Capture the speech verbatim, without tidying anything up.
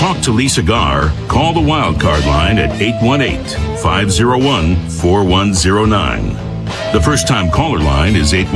talk to Lisa Garr, call the Wildcard line at eight one eight, five zero one, four one zero nine. The first time caller line is eight